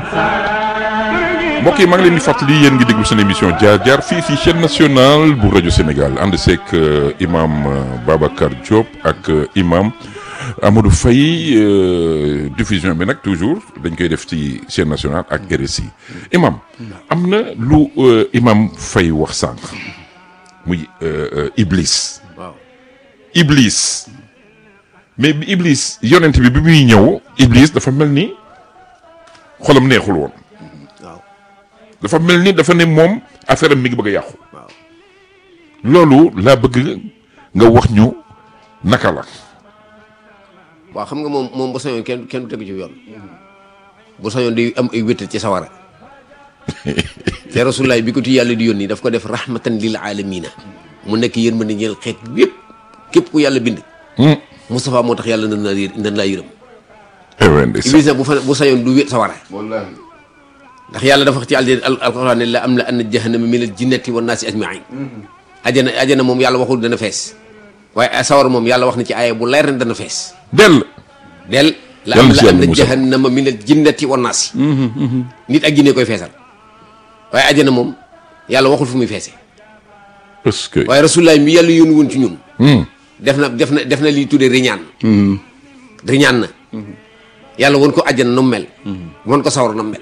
mbokk yi maa ngi leen di fàttali yéen ngi déglu seen émission jaar jaar fii si chaîne nationale bu rajo Sénégal ànd seeg imam Babacar Diop ak imam Amadou Faye diffusion bi nag toujours dañ koy def ci chaîne nationale ak RSI imam am na lu imam Faye wax sànq muy Iblis. waaw Iblis mais bi Iblis yonent bi muy ñëw Iblis dafa mel ni xolam neexul woon. dafa mel ni dafa ne moom affaire am mi ngi bëgg a yàqu. waaw loolu laa bëgg nga wax ñu naka la. waaw xam nga moom bu sañoon kenn du tegu ci yoon. bu sañoon di am ay wéttal ci sawara. te rasulaay bi ko ti yàlla di yónni daf ko def rahmatan lil alamina mu nekk yërmande ñeel xeet yépp képp ku yàlla bind. Moustapha moo tax yàlla nan laa yërëm. Iblis nag bu sañoon du wét sawara. wallaahi. ndax yàlla dafa wax ci alquran ne la am la anna jahannama minal jinnati wan naasi ajmain ajana moom yàlla waxul dana fees waaye sawar moom yàlla wax na ci aaya bu leer ne dana fees del la am la anna jahannama minal jinnati wan naasi nit ak jinne koy feesal waaye ajana moom yàlla waxul fu muy feese parce que waaye rasulullah mi yàlla yónni woon ci ñun def na li tuddee riñaan na yàlla won ko ajana nam mel won ko sawar nam mel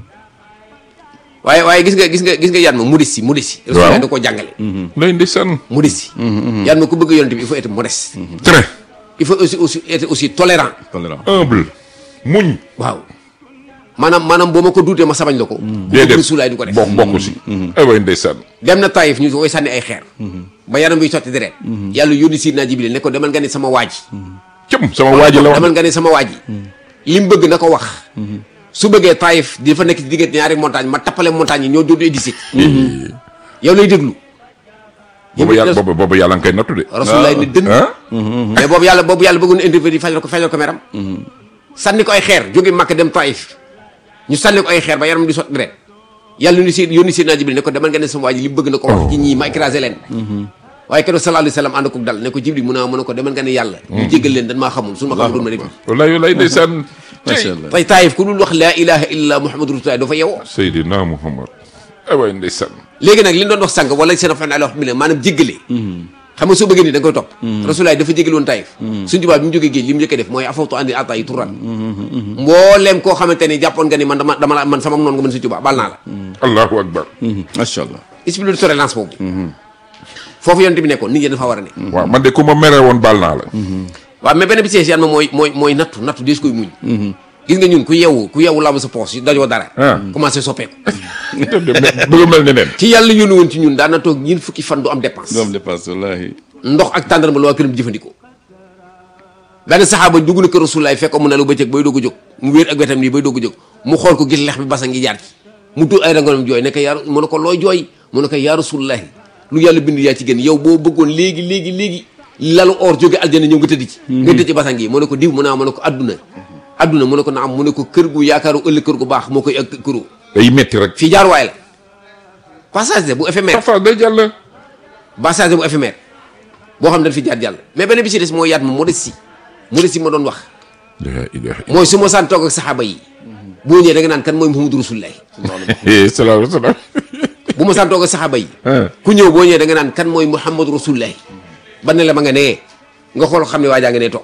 waaye gis nga yan ma modestie rasulullah da koo jàngale lay ndeysaan modestie yan ma ku bëgg yonent bi il faut être modeste très il faut aussi être aussi tolérant humble muñ waaw maanaam boo ma ko duutee ma sabañ la ko déedéet rasulullah du ko def bokk si ay way ndeysaan dem na Taïf ñu koy sànni ay xeer ba yaram bi sotti deret yàlla yónni Sidna Jibril ne ko demal nga ne sama waaji sama waaji la wax demal nga ne sama waaji li mu bëgg na ko wax su bëggee Taïf di fa nekk ci diggante ñaari montagne ma tappale montagne yi ñoo doodu édicit yow lay déglu boobu yàlla nga koy nattu de rasulullah ne dënn mais boobu yàlla bëggoon na intervenir fajal ko meram sànni ko ay xeer jóge Makka dem Taïf ñu sànni ko ay xeer ba yaram di sotti deret yàlla yónni Sidna Jibril ne ko demal nga ne sama waa ji li bëgg na ko wax ci ñii ma écrasé leen waaye keroog sallallahu alayhi wa sallam ànd ko dal ne ko Jibril mu ne ko demal nga ne yàlla ñu jéggal leen dañ maa xamul suñu ma xamul doon ma def wallaay ndeysaan macha allah tey Taïf ku dul wax laa ilaha illallah muhammadu rasulullah doo fa yewoo Seydina Muhammad ay waay ndeysaan léegi nag li ñu doon wax sànq wala seen afan ala wax mi ne maanaam jéggale xam nga soo bëggee nii da nga koy topp rasulullah dafa jéggale woon Taïf suñu tubaab bi mu jógee géej li mu njëkk a def mooy afawtu andi ata yi turan mbooleem koo xamante ni jàppoon nga ni man sama noonu nga mën suñu tubaab baal naa la allahu akbar macha allah esprit de tolérance boobu foofu yonent bi nekkoon nit ñi dafa war a ne waaw man de ku ma mere woon baal naa la waaw mais benn bi ci yan ma mooy nattu dees koy muñ gis nga ñun ku yeewu laabu sa poos yi dajoo dara commencé soppeeku bëgg mel ne neen ki yàlla yónni woon ci ñun daan na toog ñin fukki fan du am dépense wallaahi. ndox ak tàndarma la waa këram jëfandikoo benn saxaaba dugg na kër Rasulullaay fekk mu ne lu bëccëg bay doog a jóg mu wéer ak wetam nii bay doog a jóg mu xool ko gis lex bi basa ngi jaar ci mu dul ay rangoonam jooy ne ko mu ne ko looy jooy mu ne ko yaa Rasulullaay lu yàlla bind yaa ci gën yow boo bëggoon léegi lalu or jóge aljana ñëw nga tëdd ci nga tëdd ci basang yi mu ne ko diw mu ne ko adduna mu ne ko naam mu ne ko kër gu yaakaaru ëllëg kër gu baax moo koy ak këru day metti rek fii jaar waay la passage bu éphémère parfois day jàll passage bu éphémère boo xam ne dañ fi jaar jàll mais benn bi ci des mooy yaat ma modestie ma doon wax mooy su ma saan toog ak saxaaba yi boo ñëwee da nga naan kan mooy Muhammadu Rasulullah salaam salaam bu ma saan toog ak saxaaba yi ku ñëw boo ñëwee da nga naan kan mooy Muhammadu Rasulullah ba ne la ma nga nee nga xool xam ne waa jaa nga nee toog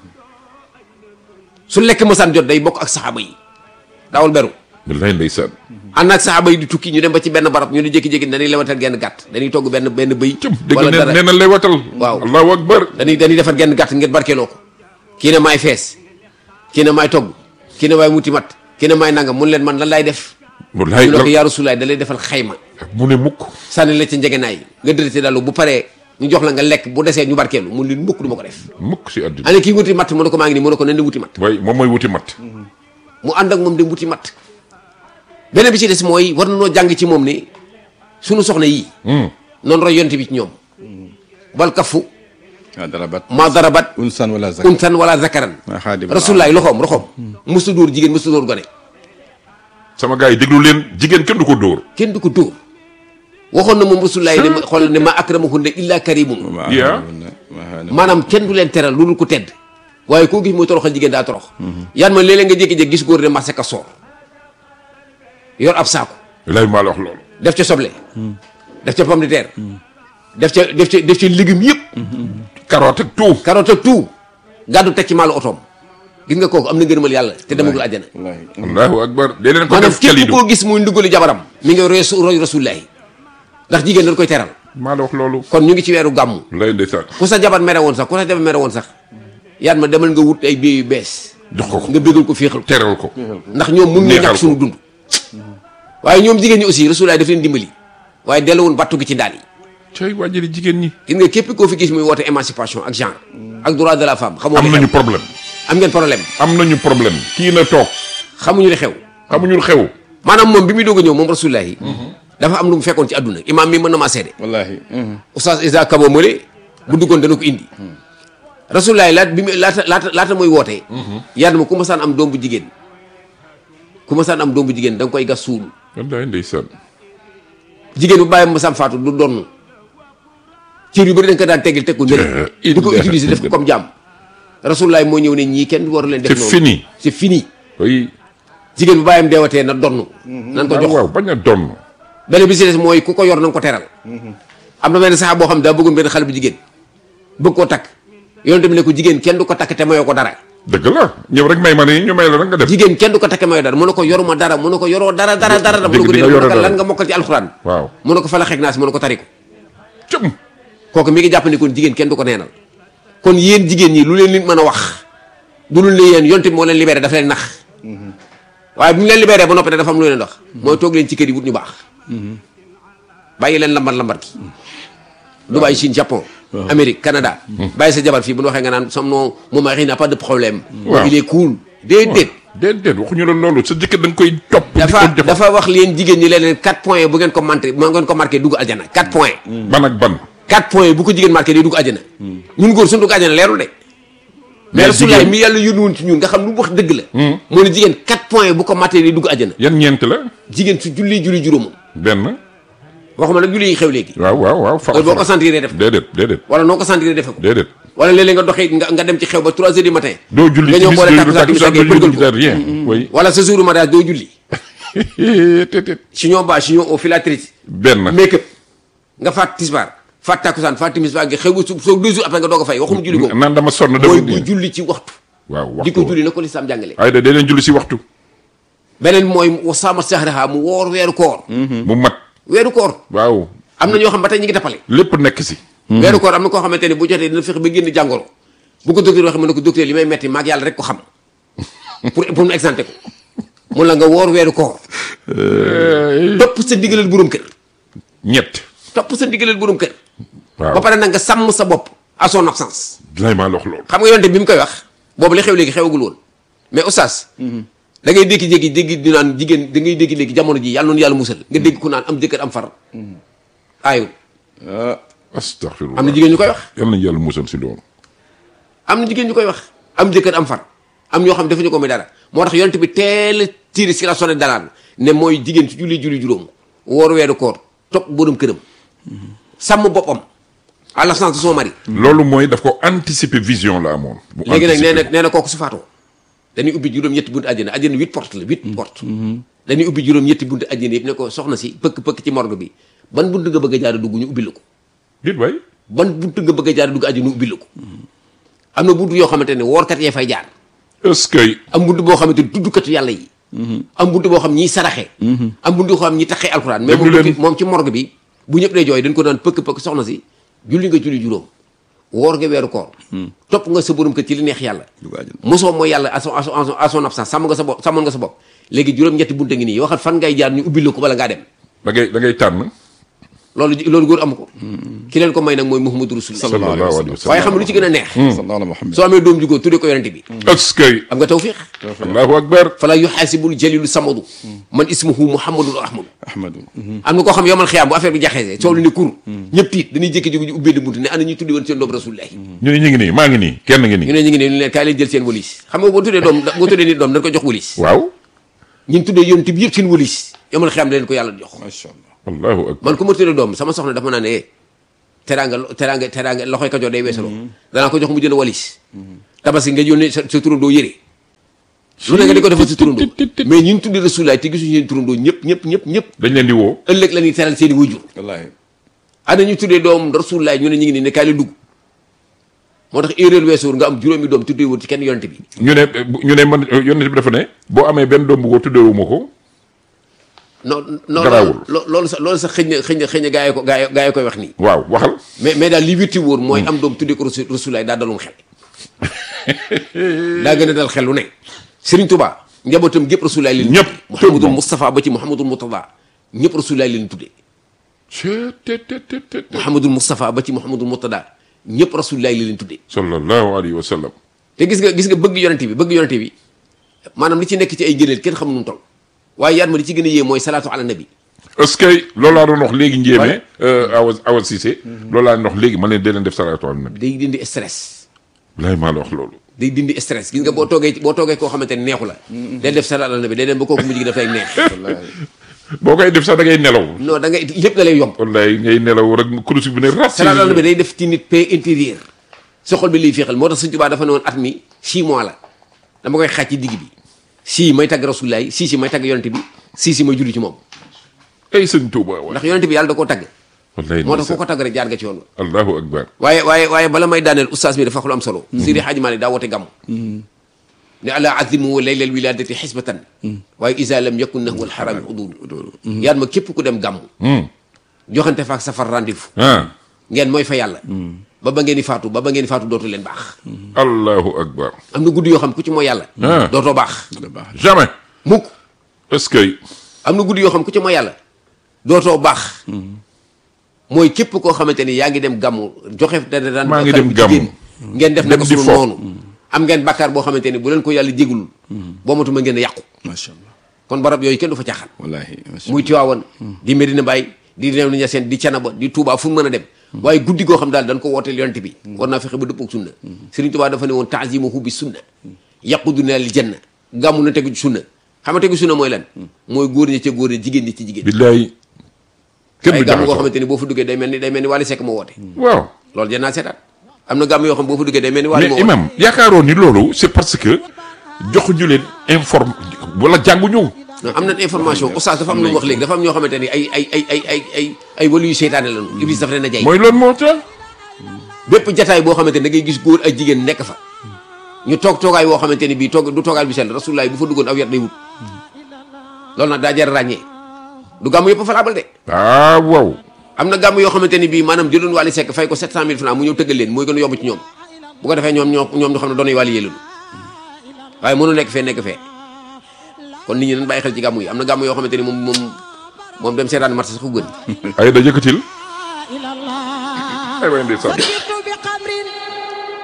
su lekk ma saan jot day bokk ak saxaaba yi daawul beru wallaay ndeysaan ànd ak saxaaba yi di tukki ñu dem ba ci benn barab ñu di jékki-jékki dañuy lewatal genn gàtt dañuy togg benn bëy wala dara nee na lewatal waaw allahu akbar dañuy defar genn gàtt ngeen barkeeloo ko kii ne maay fees kii ne maay togg kii ne maay muti mat kii ne maay nangam mun leen man lan laay def wallaay mu ne ko yaa Rasulaay da lay defal xayma mu ne mukk sànni la ci njegenaay nga dërëte dalu bu paree ñu jox la nga lekk bu desee ñu barkeelu mun leen mukk du ma ko def mukk si àddina ane kii wuti matt mu ne ko maa ngi nii mu ne ko nen di wuti matt way moom mooy wuti matt mu ànd ak moom dem wuti matt beneen bi ci des mooy war na noo jàng ci moom ni sunu soxna yii noonu roy yonte bi ci ñoom bal kafu ma darabat unsan wala zakaran rasulullaay loxoom musta dóor jigéen musta dóor gone sama gars yi déglu leen jigéen kenn du ko dóor waxoon na moom rasulullaay ne xool ne ma akramahunna illa karimun maanaam kenn du leen teral lu dul ko tedd waaye koo gis mooy toroxal jigéen daa torox yaan ma léeg-léeg nga jékki-jékki gis góor ne marché ka soor yor ab saako lay maa la wax loolu. def ca soble def ca pomme de terre def ca légumes yëpp carotte ak tout. carotte ak tout gàddu teg ci maalu otoom gis nga kooku am na ngërëmal yàlla te demagul àjjana wallaahi. allahu akbar dee leen ko maanaam def képp kalidu. koo gis muy ndugali jabaram mi ngi roy rasulullahi ndax jigéen dañ koy teral maa la wax loolu. kon ñu ngi ci weeru gàmmu lay ndeysaan. ku sa jabar mere woon sax yaat ma demal nga wut ay biir yu bees jox ko ko nga bégal ko féexal ko teral ko. ndax ñoom mun nañ neexal ñàkk suñu dund waaye ñoom jigéen ñi aussi rasulullahi daf leen dimbali waaye delluwoon battu gi ci ndaal yi cay waa jëli jigéen ñi. gis nga képp koo fi gis muy woote émancipation ak genre ak droit de la femme xamoo am li nañu xew problème. am ngeen problème am nañu problème. kii na toog. xamuñu li xew xamuñu xew. maanaam moom bi muy doog a ñëw moom rasulullahi dafa am lu mu fekkoon ci àdduna imaam mi mën na maa seede wallaahi. oustaz Isa Kabo Mole bu duggoon dana ko indi rasulullahi laata mooy wootee yàlla ma ku ma saan am doom bu jigéen da nga koy gas suul wallaay ndeysaan. jigéen bu bàyyi ma sam faatu du donn cër yu bëri dañ ko daan teggil teg ko nële di ko utiliser def ko comme jàmm rasulullahi moo ñëw ne ñii kenn waru leen def c'est fini. c'est fini oui. jigéen bu bàyyam deewatee na donn nan ko jox waaw bañ a donn. beneen bi si des mooy ku ko yor na nga ko teral am na benn sax boo xam daa bëggoon benn xale bu jigéen bëgg koo takk yoon tamit ne ko jigéen kenn du ko takk te mayoo ko dara dëgg la ñëw rek may ma ne ñu may la rek nga def. jigéen kenn du ko takk mayoo dara mu ne ko yoruma dara mu ne ko yoroo dara mu ne ko dina yoroo dara lan nga mokkal ci alxuraan waaw. mu ne ko fa la xeeg naa si mu ne ko tari ko cëm. kooku mi ngi jàpp ne kon jigéen kenn du ko neenal kon yéen jigéen ñi lu leen nit mën a wax du lu ne yéen yonte moo leen libéré dafa leen nax waaye bu ñu leen libéré ba noppi dafa am lu leen wax mooy toog leen ci kër yi wut ñu baax bàyyi leen lambar ki Dubaï Chine Japon Amérique Canada bàyyi sa jabar fii bu ñu waxee nga naan son mon mari n'a pas de problème il est cool déedéet waxuñu la loolu sa jëkkër da nga koy topp. dafa wax leen jigéen ñi leen 4 points bu ngeen ko marqué dugg aljana 4 points ban ak ban. 4 points bu ko jigéen marqué day dugg aljana ñun góor suñu dugg aljana leerul de mais Rasulullaah mi yàlla yónni woon ci ñun nga xam lu mu wax dëgg la moo ne jigéen 4 points bu ko marqué day dugg aljana yan ñeent la. jigéen su julli juróomam benn. waxuma nag julli yi xew léegi waaw. boo ko sentiree def ko déedéet. wala noo ko sentiree defe ko déedéet. wala léeg-léeg nga doxee nga dem ci xew ba 3 heures du matin doo julli nga ñëw boole takkusaan doo bëggal julli ko rien. oui. wala sa jour mariage doo julli déedéet. chignon bas chignon au filatrice benn. make-up nga faat tisbaar faat takkusaan faat timis nga xew ba soo 2 jours après nga doog a fay waxuma julli ko naan dama sonn mooy bu julli ci waxtu waaw waxtu di ko julli na ko lislaam jàngale ay da dee leen julli si waxtu. beneen mooy wasaama sahraha mu woor weeru koor mu mat. weeru koor waaw. am na ñoo xam ba tey ñi ngi tappale lépp nekk si. weeru koor am na koo xamante ne bu jotee dina fexe ba génn jàngoro bu ko docteur waxee mu ne ko docteur li may metti maag yàlla rek ko xam pour mu exempté ko mun la nga woor weeru koor topp sa ndigalal borom kër ñett. topp sa ndigalal borom kër waaw ba pare nag nga sàmm sa bopp à son absence lay maa lox loolu. xam nga yonte bi mu koy wax boobu li xew léegi xewagul woon mais oustaz da ngay dégg-jékki dégg di naan jigéen da ngay dégg léegi jamono ji yàlla noonu yàlla musal nga dégg ku naan am jëkkër am far aayul astaghfirullah. am na jigéen ñu koy wax yal nañu yàlla musal si loolu. am na jigéen ñu koy wax am jëkkër am far am ñoo xam defuñu ko muy dara moo tax yonte bi teel a tiiri si la sonné dalaan ne mooy jigéen ci julli juróom woor weeru koor topp borom këram sàmm boppam à l'absence de son mari loolu mooy daf ko anticiper vision la amoon. bu léegi nag anticiper nee na kooku su faatoo dañuy ubbi juróom-ñetti buntu àjjana 8 porte la 8 porte dañuy ubbi juróom-ñetti buntu àjjana yëpp ne ko soxna si pëkk ci morgue bi ban buntu nga bëgg a jaar dugg ñu ubbi la ko déet waay. ban buntu nga bëgg a jaar dugg àjjana ñu ubbi la ko am na buntu yoo xamante ne woorkat yee fay jaar est-ce que. am buntu boo xamante ne tuddkatu yàlla yi am buntu boo xam ñiy saraxe am buntu boo xam ñi taxee alxuraan mais moom ci morgue bi bu ñëpp dee jooy dañ ko daan pëkk soxna si julli nga julli juróom woor nga weeru koor topp nga sa borom kër ci li neex yàlla mosoo mooy yàlla à son absence sàmmoon nga sa bopp léegi juróom-ñetti bunta ngi nii waxal fan ngay jaar ñu ubbil la ko bala ngaa dem da ngay tànn. loolu góor amu ko ki leen ko may nag mooy Muhammadu Rasulullah sallallahu alayhi wa sallam. waaye xam nga lu ci gën a neex sallallahu Muhammad. soo amee doom ju góor tuddee ko yonente bi est-ce que. am nga tawfiq allahu akbar. fala yuxaasibul jalilu samadu man ismuhu muhammadun ahmadu Ahmadu. am na koo xam yomal xiyaam bu affaire bi jaxeesee soo lu ne kur ñëpp tiit dañuy jékki-jékki ubbee di buntu ne ana ñuy tuddi woon seen doom Rasulullah ñu ne ñu ngi nii maa ngi nii kenn ngi nii. ñu ne ñu ngi ne ñu leen kaay leen jël seen walis xam nga boo tuddee nit doom dañ ko jox walis waaw. ñun tuddee yonent bi yëpp seen walis yomal xiyaam da leen ko yàlla jox macha allah. allahu akbar. man ku ma tuddee doom sama soxna dafa naa ne teraanga loxoy ka jox day weesaloo danaa ko jox mu jënd walis tabaski nga yónnee sa turandoo yëre lu ne nga di ko defal si turandoo mais ñun tuddee Rasulullaay te gisuñu seen turandoo ñëpp dañ leen di woo. ëllëg la ñuy teral seen i wajur. wallaahi. ana ñu tuddee doom Rasulullaay ñu ne ñu ngi nii ne kaay la dugg moo tax erreur weesuwul nga am juróomi doom tuddee woon ci kenn yonent bi. ñu ne man yonent bi dafa ne boo amee benn doom bu ko tuddeewuma ko. non garaawul loolu sax xëy na gaa yi koy wax nii. waaw waxal. mais daal li witti wóor mooy am doom tuddee ko Rasulullaay daa dalum xel. daa gën a dal xel lu ne. Serigne Touba njabootam gépp Rasulullaay leen. ñëpp Mouhamadul Moustapha ba ci Mouhamadul Moutada ñëpp Rasulullaay leen tuddee. Mouhamadul Moustapha ba ci Mouhamadul Moutada ñëpp Rasulullaay leen tuddee. sallallahu alayhi wa sallam. te gis nga bëgg yonent bi maanaam li ci nekk ci ay gëneel kenn xamu nu mu toll waaye yaat ma li ci gën a yee mooy salaatu ala nabi. est-ce que loolu laa doon wax léegi njéeme. Awa Cissé. loolu laa doon wax léegi ma leen dee leen def salaatu ala nabi. day dindi stress. lay maa la wax loolu. day dindi stress gis nga boo toogee koo xamante ne neexu la. day def salaatu ala nabi day dem ba kooku mujj gi dafay neex. boo koy def sax da ngay nelaw. non da ngay lépp da lay yomb. wallaay ngay nelaw rek kurus bi ne ras. salaatu ala nabi day def ci nit paix intérieur. sa xol bi liy féexal moo tax Sëñ Tuubaa dafa ne woon at mi 6 mois la dama koy xaaj ci digg bi 6 may tagg Rasulullaay 6 may tagg yonent bi 6 may julli ci moom. ay Sëñ Tuubaa waay. ndax yonent bi yàlla da koo tagg. wallaay moo tax ku ko tagg rek jaar nga ci yoon wa. allahu akbar. waaye bala may daaneel oustaz mi dafa wax lu am solo. Seydi Hadji Malick daa woote gàmm. ne ala azimu laylal wiladati xisbatan. waaye isa lam yakun nahwal xarami udul. yaat ma képp ku dem gàmm. joxante faak safar rendez-vous. ngeen mooy fa yàlla. ba ngeen di faatu dootu leen baax. allahu akbar. am na guddi yoo xam ku ci mooy yàlla. dootoo baax. jamais. mukk. est-ce que. am na guddi yoo xam ku ci mooy yàlla. dootoo baax. mooy képp koo xamante ni yaa ngi dem gàmmu joxe. maa ngi dem gàmmu ngeen def naka sunu noonu. am ngeen bàkkaar boo xamante ni bu leen ko yàlla jégulul. boo matuma ngeen a yàqu. macha allah. kon barab yooyu kenn du fa caaxaan. wallaahi muy Tiwaawan di Medina Baye di Léona Niassène di Thiénaba di Touba fu mu mën a dem. waaye guddi goo xam daal dañ ko wooteel yonent bi. war naa fexe ba dëppoo ak sunna. Serigne Touba dafa ne woon taazimuhu bi sunna. yaquduna lil janna. gàmmu na tegu ci sunna. xam nga tegu sunna mooy lan. mooy góor ñi ca góor ñi jigéen ñi ci jigéen. billaay. kenn du gàmm goo xamante ni boo fa duggee day mel ni Wally Seck moo woote. waaw loolu jën naa seetaat am na gàmm yoo xam boo fa duggee day mel ni Wally moo mais woote. imam yaakaaroon ni loolu c'est parce que joxuñu leen wala jànguñu. non am nañ information oustaz dafa am lu mu wax léegi dafa am ñoo xamante ni ay wali yu seytaane lañu. Iblis dafa leen a jaay. mooy loolu moo tax. bépp jataay boo xamante ni da ngay gis góor ak jigéen nekk fa ñu toogaay boo xamante ni bii du toogaay bu sell Rasulullah bu fa duggoon aw yat day wut loolu nag daa jar ràññee du gàmm yëpp falabal de. ah waaw. am na gàmm yoo xamante ni bii maanaam jëloon Wally Seck fay ko 700 000 francs mu ñëw tëggal leen mooy gën a yomb ci ñoom bu ko defee ñoom ñu xam ne doonay Wally yéelul waaye mënu nekk fee kon nit ñi dañ bàyyi xel ci gàmm yi am na gàmm yoo xamante ni moom dem seetaan marché sax ko gën. ay da jëkkatil ay way ndeysaan